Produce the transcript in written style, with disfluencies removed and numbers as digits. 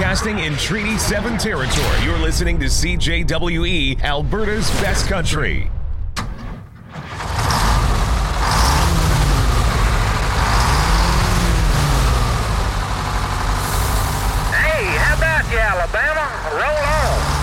Broadcasting in Treaty 7 territory, you're listening to CJWE, Alberta's best country. Hey, how about you, Alabama? Roll on.